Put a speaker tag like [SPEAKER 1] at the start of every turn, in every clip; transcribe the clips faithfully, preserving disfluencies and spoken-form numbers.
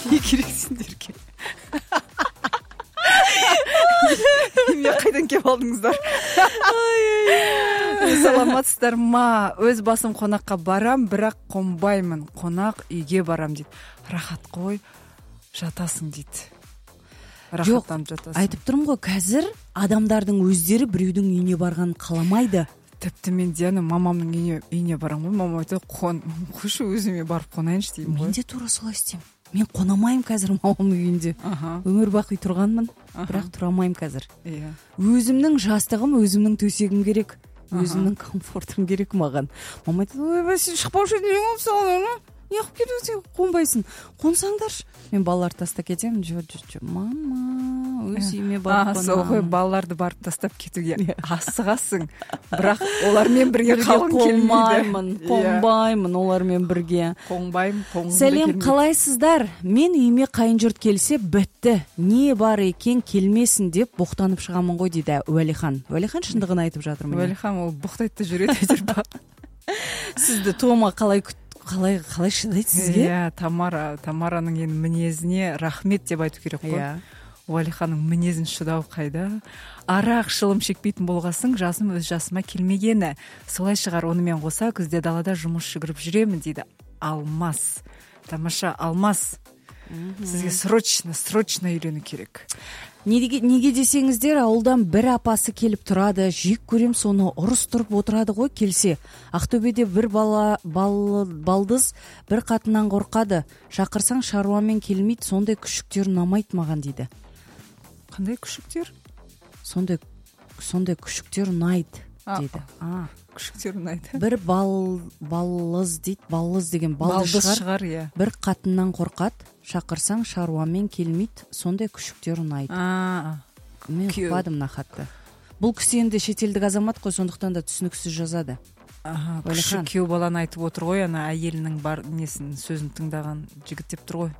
[SPEAKER 1] не керек сендерге? Мен қайдан келіп алдыңыздар? Саламатсыздар ма? Өз басым қонаққа барам, бірақ қонбаймын. Қонақ үйге барам дейді. Рахат қой, жатасың дейді. Рахаттанып жатасың.
[SPEAKER 2] Айтып тұрмын ғой, қазір адамдардың өздері біреудің үйіне барғанын қаламайды.
[SPEAKER 1] Тіпті мен Диана мамамның үйіне, үйіне барам ғой. Мама айтады, қон, қойшы өзіме барып қонайыншы деймін ғой.
[SPEAKER 2] Мен де тура солай істеймін. Мен қонамаймын қазір мамамның үйінде. Өмір бақи тұрғанмын, бірақ тұрамаймын қазір.
[SPEAKER 1] Иә.
[SPEAKER 2] Өзімнің жастығым, өзімнің төсегім керек. Өзімнің комфортым керек маған. Мама айтады, ой, сен шықпаушы едің, не болса, неғып кетесің, қонбайсың. Қонсаңдаршы. Мен балаларды тастап кетемін. Жо, жо, жо, мама, өз үйіме барып қонамын.
[SPEAKER 1] Сол ғой, балаларды барып тастап кетуге асығасың. Бірақ олармен бірге қалғың келмейді.
[SPEAKER 2] Қонбаймын, қонбаймын олармен бірге.
[SPEAKER 1] Қонбаймын, қонғым да
[SPEAKER 2] Сәлем,
[SPEAKER 1] келмейді.
[SPEAKER 2] қалайсыздар? Мен үйіме қайын жұрт келсе, бітті. Не бар екен, келмесін деп боқтанып шығамын ғой дейді Уәлихан. Уәлихан шындығын айтып жатыр міне.
[SPEAKER 1] Уәлихан ол боқтайды жүреді әйтеуір.
[SPEAKER 2] Сізді Тома қалай күт қалай қалай шыдайды сізге?
[SPEAKER 1] Иә, Тамара, Тамараның енді мінезіне рахмет деп айту керек қой.
[SPEAKER 2] Иә.
[SPEAKER 1] Уәлиханның мінезін шыдау қайда? Арақ шылым шекпейтін болғасың, жасым өз жасыма келмегені. Солай шығар, онымен қоса күзде далада жұмыс жүгіріп жүремін дейді. Алмас. Тамаша, Алмас. Сізге срочно, срочно үйрену керек.
[SPEAKER 2] Неге, неге десеңіздер, ауылдан бір апасы келіп тұрады, жек көрем соны ұрыс тұрып отырады ғой келсе. Ақтөбеде бір бала бал, балдыз бір қатыннан қорқады. Шақырсаң шаруамен келмейді, сондай күшіктер ұнамайды маған дейді.
[SPEAKER 1] Қандай күшіктер?
[SPEAKER 2] Сондай сондай күшіктер ұнайды дейді.
[SPEAKER 1] А, күшіктер ұнайды.
[SPEAKER 2] Бір бал баллыз дейді, баллыз деген балды шығар.
[SPEAKER 1] шығар, иә.
[SPEAKER 2] Бір қатыннан қорқады. Шақырсаң шаруамен келмейді, сондай күшіктер ұнайды.
[SPEAKER 1] А,
[SPEAKER 2] мен ұқпадым мына хатты. Бұл кісі енді шетелдік азамат қой, сондықтан да түсініксіз жазады.
[SPEAKER 1] Аха, күшік күйеу баланы айтып отыр ғой, ана әйелінің бар несін сөзін тыңдаған жігіт деп тұр ғой.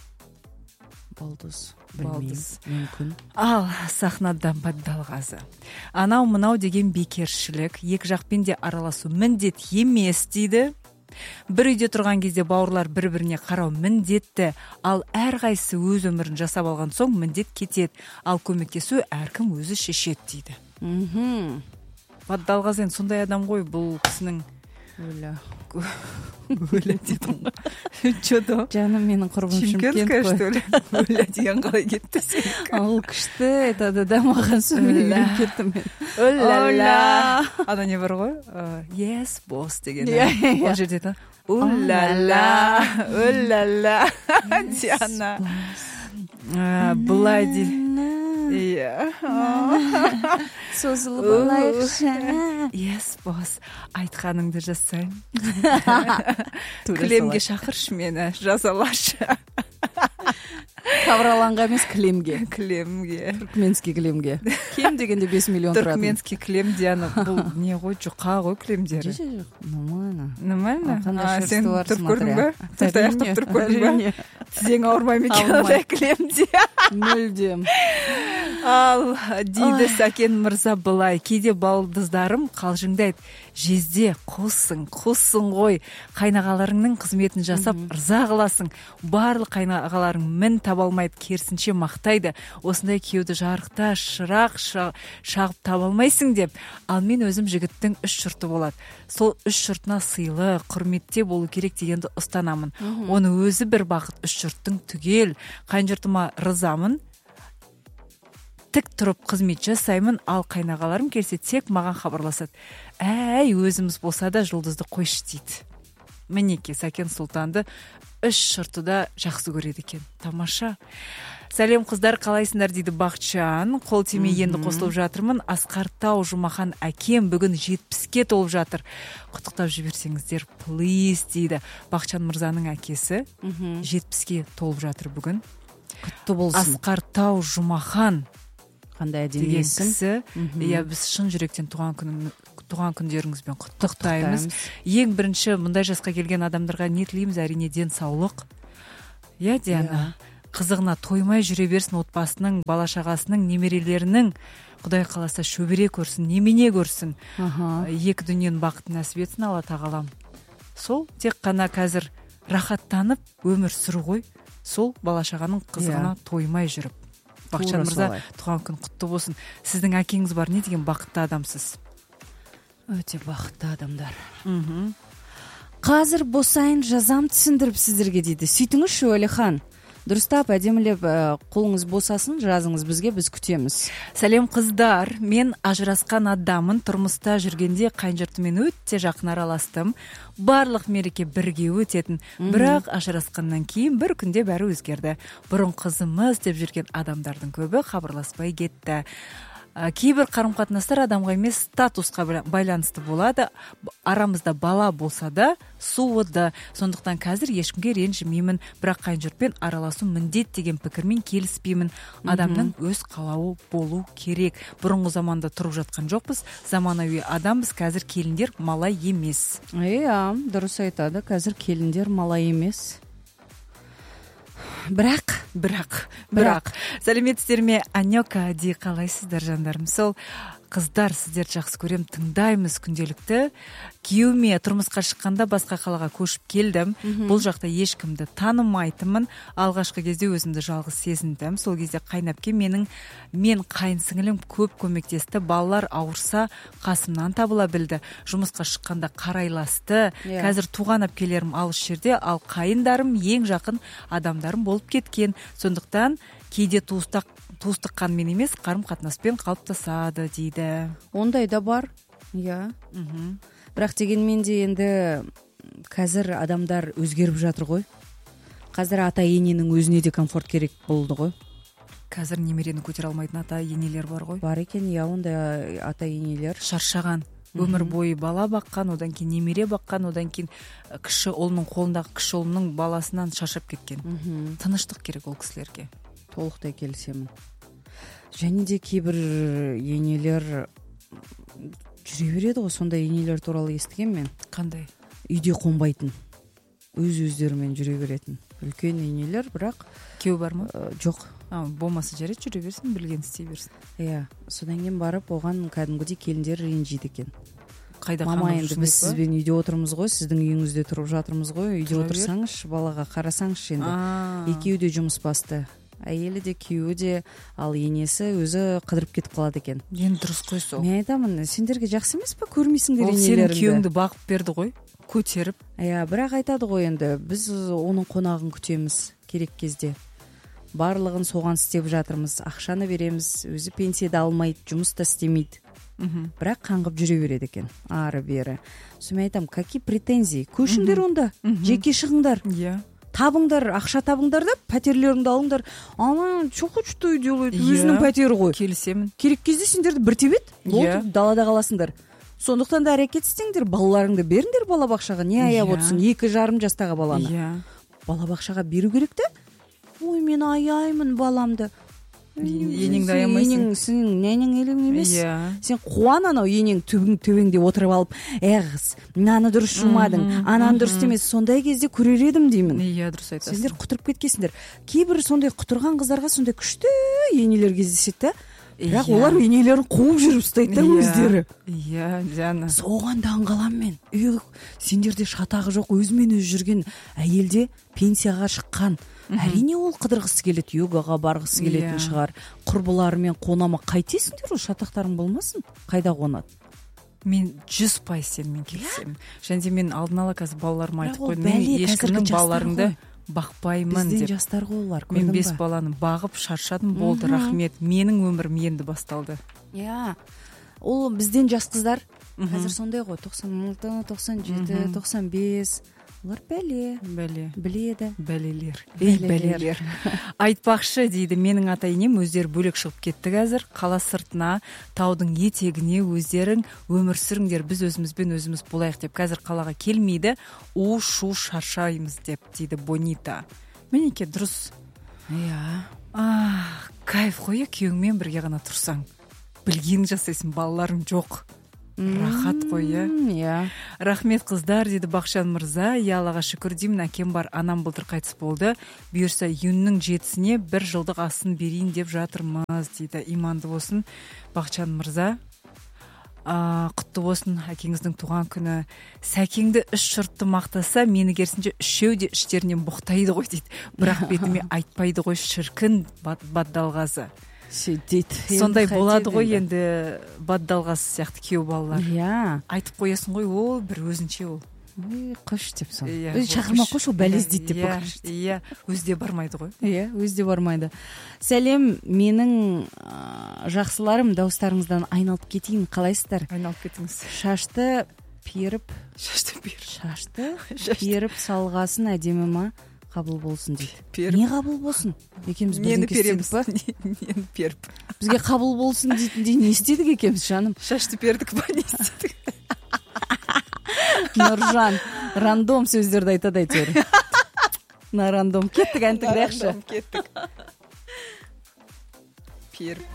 [SPEAKER 2] Балдыз,
[SPEAKER 1] Балдыз.
[SPEAKER 2] Мүмкін.
[SPEAKER 1] Ал сахнадан Баддалғазы. Анау мынау деген бекершілік, екі жақпен де араласу міндет емес дейді. Бір үйде тұрған кезде бауырлар бір-біріне қарау міндетті, ал әрқайсысы өз өмірін жасап алған соң міндет кетеді, ал көмектесу әркім өзі шешеді дейді.
[SPEAKER 2] Мхм.
[SPEAKER 1] Баддалғазы енді сондай адам ғой, бұл кісінің
[SPEAKER 2] Өлі.
[SPEAKER 1] Өлі дедім. Чудо.
[SPEAKER 2] Жаным менің құрбым Шымкент қой.
[SPEAKER 1] Что ли? Өлі деген қалай кетті сен?
[SPEAKER 2] Ол күшті айтады да маған сөйлеген кеттім мен.
[SPEAKER 1] Өлі. Ана не бар ғой? Yes, boss деген. Ол жерде да. Өлі. Өлі. Диана. Былай дейді. Иә.
[SPEAKER 2] Созылып алайықшы.
[SPEAKER 1] Yes, boss. Айтқаныңды жасаймын. Кілемге шақыршы мені, жазалашы.
[SPEAKER 2] Қавраланға емес кілемге.
[SPEAKER 1] Кілемге.
[SPEAKER 2] Түркменский кілемге. Кем дегенде бес миллион тұрады.
[SPEAKER 1] Түркменский кілем, Диана. Бұл не ғой, жұқа ғой кілемдері.
[SPEAKER 2] Жоқ, жоқ, нормально.
[SPEAKER 1] Нормально?
[SPEAKER 2] А,
[SPEAKER 1] сен тұрып көрдің бе? Төрт аяқтап тұрып көрдің бе? Тізең ауырмай ма екен ондай кілемде?
[SPEAKER 2] Мүлдем.
[SPEAKER 1] Ал дейді Сәкен мырза былай, кейде балдыздарым қалжыңдайды, жезде қоссың, қоссың ғой, қайнағаларыңның қызметін жасап ырза қыласың, барлық қайнағаларың мін таба алмайды, керісінше мақтайды, осындай күйеуді жарықта шырақ шағып таба алмайсың деп. Ал мен өзім жігіттің үш жұрты болады, сол үш жұртына сыйлы, құрметте болу керек дегенді ұстанамын. Оны өзі бір бақыт, үш жұрттың түгел, қайын жұртыма рызамын, тік тұрып қызмет жасаймын, ал қайнағаларым келсе тек маған хабарласады. Әй, өзіміз болса да жұлдызды қойшы дейді. Мінеке, Сәкен Сұлтанды үш жұрты да жақсы көреді екен. Тамаша. Сәлем қыздар, қалайсыңдар дейді Бақытжан. Қол тимей енді қосылып жатырмын. Асқартау Жұмахан әкем бүгін жетпіске толып жатыр. Құттықтап жіберсеңіздер, плиз дейді. Бақытжан мырзаның әкесі жетпіске толып жатыр бүгін.
[SPEAKER 2] Құтты болсын.
[SPEAKER 1] Асқартау Жұмахан.
[SPEAKER 2] Қандай әдемі есім.
[SPEAKER 1] Иә, біз шын жүректен туған күнің туған күндеріңізбен құттықтаймыз. Ең бірінші мұндай жасқа келген адамдарға не тілейміз? Әрине денсаулық. Иә, Диана. Қызығына тоймай жүре берсін отбасының, бала шағасының, немерелерінің. Құдай қаласа шөбере көрсін, немене көрсін. Екі дүниенің бақытын нәсіп етсін Алла тағалам. Сол тек қана қазір рахаттанып өмір сүру ғой. сол бала шағаның қызығына тоймай жүріп. Бақытжан мырза, туған күн құтты болсын. Сіздің әкеңіз бар, не деген бақытты адамсыз?
[SPEAKER 2] Өте бақытты адамдар. Қазір босайын жазам түсіндіріп сіздерге дейді. Сөйтіңізші, Әлихан. Дұрыстап, әдемілеп қолыңыз босасын, жазыңыз бізге, біз күтеміз.
[SPEAKER 1] Сәлем қыздар, мен ажырасқан адамын, тұрмыста жүргенде қайынжұртымен өте жақын араластым. Барлық мереке бірге өтетін, бірақ ажырасқаннан кейін бір күнде бәрі өзгерді. Бұрын қызымыз деп жүрген адамдардың көбі хабарласпай кетті. Кейбір қарым-қатынастар адамға емес статусқа байланысты болады. Арамызда бала болса да суыды. Сондықтан қазір ешкімге ренжімеймін, бірақ қайынжұртпен араласу міндет деген пікірмен келіспеймін. Адамның өз қалауы болу керек. Бұрынғы заманда тұрып жатқан жоқпыз. Заманауи адамбыз, қазір келіндер малай емес.
[SPEAKER 2] Иә, дұрыс айтады. Қазір келіндер малай емес. Бірақ,
[SPEAKER 1] бірақ, бірақ. Сәлеметсіздер ме? Анёка, ди, қалайсыздар жандарым? Сол қыздар, сіздерді жақсы көрем, тыңдаймыз күнделікті. Күйеуіме тұрмысқа шыққанда басқа қалаға көшіп келдім. Бұл жақта ешкімді танымайтынмын. Алғашқы кезде өзімді жалғыз сезіндім. Сол кезде қайынәпке менің мен қайынсіңілім көп көмектесті. Балалар ауырса қасымнан табыла білді. Жұмысқа шыққанда қарайласты. Yeah. Қазір туған әпкелерім алыс жерде, ал қайындарым ең жақын адамдарым болып кеткен. Сондықтан кейде туыстық туыстық қанмен емес, қарым-қатынаспен қалыптасады дейді.
[SPEAKER 2] Ондай да бар. Иә. Бірақ дегенмен де енді қазір адамдар өзгеріп жатыр ғой. Қазір ата-ененің өзіне де комфорт керек болды ғой.
[SPEAKER 1] Қазір немерені көтере алмайтын ата-енелер бар ғой.
[SPEAKER 2] Бар екен, иә, ондай ата-енелер.
[SPEAKER 1] Шаршаған. Өмір бойы бала баққан, одан кейін немере баққан, одан кейін кіші ұлының қолындағы кіші ұлының баласынан шаршап кеткен. Тыныштық керек ол кісілерге.
[SPEAKER 2] Толықтай келісемін. Және де кейбір енелер жүре береді ғой, сондай енелер туралы естіген мен.
[SPEAKER 1] Қандай?
[SPEAKER 2] Үйде қонбайтын, өз-өздерімен жүре беретін үлкен енелер, бірақ
[SPEAKER 1] күйеу бар ма?
[SPEAKER 2] Ә, жоқ.
[SPEAKER 1] А, болмаса жарайды, жүре берсін, білген істей берсін.
[SPEAKER 2] Иә, содан кейін барып оған кәдімгідей келіндер ренжиді екен.
[SPEAKER 1] Қайда
[SPEAKER 2] мама, енді біз сізбен үйде отырмыз ғой, сіздің үйіңізде тұрып жатырмыз ғой, үйде отырсаңызшы, балаға қарасаңызшы енді. Екеуі де жұмыс басты. Әйелі де күйеуі де, ал енесі өзі қыдырып кетіп қалады екен.
[SPEAKER 1] Енді дұрыс қой сол.
[SPEAKER 2] Мен айтамын, сендерге жақсы емес па, көрмейсіңдер
[SPEAKER 1] енелеріңді? Ол сенің күйеуіңді бағып берді ғой, көтеріп.
[SPEAKER 2] Иә, бірақ айтады ғой енді, біз оның қонағын күтеміз керек кезде. Барлығын соған істеп жатырмыз, ақшаны береміз, өзі пенсияда алмайды, жұмыс та істемейді. Бірақ қаңғып жүре береді екен, ары бері. Сомен айтамын, какие претензии? Көшіңдер онда, жеке шығыңдар.
[SPEAKER 1] Иә.
[SPEAKER 2] Табыңдар, ақша табыңдар да, пәтерлеріңді алыңдар. Ана, что хочет то и делает, өзінің пәтері ғой.
[SPEAKER 1] Келісемін.
[SPEAKER 2] Керек кезде сендерді бір тебет, болды, далада қаласыңдар. Сондықтан да әрекет істеңдер, балаларыңды беріңдер балабақшаға. Не аяп отырсың, екі жарым жастағы баланы.
[SPEAKER 1] Иә.
[SPEAKER 2] Балабақшаға беру керек те. Ой, мен аяймын баламды.
[SPEAKER 1] Енеңді аямайсың.
[SPEAKER 2] Сенің ненең елің емес.
[SPEAKER 1] Иә.
[SPEAKER 2] Сен қуан анау енең төбеңде отырып алып, әғыз, мынаны дұрыс жумадың, ананы дұрыс емес. Сондай кезде көрер едім деймін.
[SPEAKER 1] Иә, дұрыс айтасың.
[SPEAKER 2] Сендер құтырып кеткесіңдер. Кейбір сондай құтырған қыздарға сондай күшті енелер кездеседі. Бірақ олар енелерін қуып жүріп ұстайды да өздері.
[SPEAKER 1] Иә, жаны.
[SPEAKER 2] Соған даңғаламын мен. Сендерде шатағы жоқ, өзімен өзі жүрген әйелде пенсияға шыққан. Әрине ол қыдырғысы келеді, йогаға барғысы келетін шығар. Құрбыларымен қонама, қайтесіңдер, ол шатақтарың болмасын? Қайда қонады?
[SPEAKER 1] Мен жүз пайыз сенімен келісемін. Және мен алдын ала қазір балаларыма айтып қойдым, мен ешкімнің балаларыңды бақпаймын деп.
[SPEAKER 2] Бізден жастар ғой олар,
[SPEAKER 1] мен бес баланы бағып шаршадым, болды, рахмет. Менің өмірім енді басталды.
[SPEAKER 2] Иә, ол бізден жас қыздар қазір сондай ғой, тоқсан алты, тоқсан жеті, тоқсан бес. Олар бәле.
[SPEAKER 1] Бәле.
[SPEAKER 2] Біледі.
[SPEAKER 1] Бәлелер. Ей, бәлелер. Айтпақшы дейді, менің ата-енем өздері бөлек шығып кетті қазір. Қала сыртына, таудың етегіне өздерің өмір сүріңдер, біз өзімізбен өзіміз болайық деп. Қазір қалаға келмейді, у-шу шаршаймыз деп дейді Бонита. Менеке дұрыс.
[SPEAKER 2] Иә.
[SPEAKER 1] Ах, кайф қой, күйеуіңмен бірге ғана тұрсаң. Білгенің жасайсың, балаларың жоқ. Рахат қой,
[SPEAKER 2] иә.
[SPEAKER 1] Рахмет қыздар, дейді Бақытжан мырза. Я Аллаға шүкір деймін, әкем бар, анам былтыр қайтыс болды. Бұйырса юнның жетісіне бір жылдық асын берейін деп жатырмыз, дейді. Иманды болсын Бақытжан мырза. құтты болсын әкеңіздің туған күні. Сәкеңді үш жұртты мақтаса, мені керісінше үшеу де іштерінен боқтайды ғой дейді. Бірақ бетіме айтпайды ғой, шіркін Баддалғазы. Сондай болады ғой енді Баддалғазы сияқты күйеу балалар.
[SPEAKER 2] Иә.
[SPEAKER 1] Айтып қоясың ғой, ол бір өзінше ол.
[SPEAKER 2] Ой, қош деп сон. Өзі шақырмақ қош, ол бәлез дейді деп бақыш.
[SPEAKER 1] Иә, өзде бармайды ғой.
[SPEAKER 2] Иә, өзде бармайды. Сәлем, менің жақсыларым, дауыстарыңыздан айналып кетейін, қалайсыздар?
[SPEAKER 1] Айналып кетіңіз.
[SPEAKER 2] Шашты періп,
[SPEAKER 1] шашты періп,
[SPEAKER 2] шашты періп салғасын әдемі ма? Қабыл болсын дейді. Не қабыл болсын? Екеміз бірден кестедік па?
[SPEAKER 1] Нені періп.
[SPEAKER 2] Бізге қабыл болсын дейтіндей не істедік екеміз, жаным?
[SPEAKER 1] Шашты пердік па, не істедік?
[SPEAKER 2] Нұржан, рандом сөздерді айтады әйтеуір. На рандом кеттік, әнтік дәқші.
[SPEAKER 1] Кеттік. Періп.